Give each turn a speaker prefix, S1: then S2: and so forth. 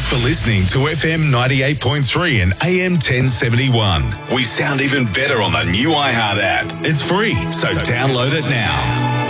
S1: Thanks for listening to FM 98.3 and AM 1071. We sound even better on the new iHeart app. It's free, so download it now.